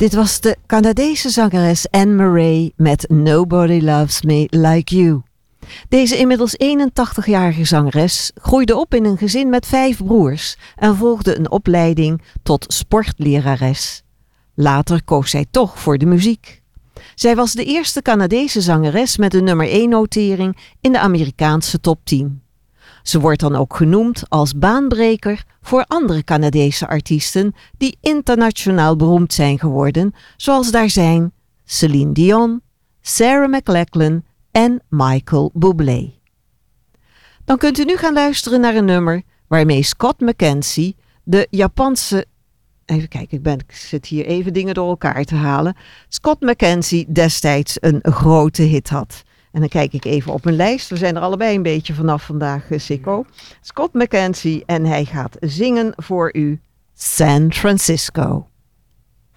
Dit was de Canadese zangeres Anne Murray met Nobody Loves Me Like You. Deze inmiddels 81-jarige zangeres groeide op in een gezin met 5 broers en volgde een opleiding tot sportlerares. Later koos zij toch voor de muziek. Zij was de eerste Canadese zangeres met een nummer 1-notering in de Amerikaanse top 10. Ze wordt dan ook genoemd als baanbreker voor andere Canadese artiesten die internationaal beroemd zijn geworden, zoals daar zijn Celine Dion, Sarah McLachlan en Michael Bublé. Dan kunt u nu gaan luisteren naar een nummer waarmee Scott McKenzie, de Japanse... Even kijken, ik zit hier even dingen door elkaar te halen. Scott McKenzie destijds een grote hit had. En dan kijk ik even op mijn lijst. We zijn er allebei een beetje vanaf vandaag, Sikko. Scott McKenzie en hij gaat zingen voor u San Francisco.